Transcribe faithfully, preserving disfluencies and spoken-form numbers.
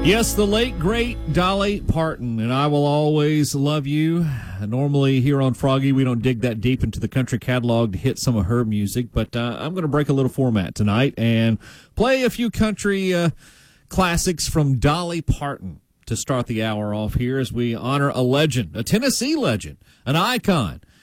Yes, the late, great Dolly Parton, and I Will Always Love You. Normally here on Froggy, we don't dig that deep into the country catalog to hit some of her music, but uh, I'm going to break a little format tonight and play a few country uh, classics from Dolly Parton to start the hour off here as we honor a legend, a Tennessee legend, an icon,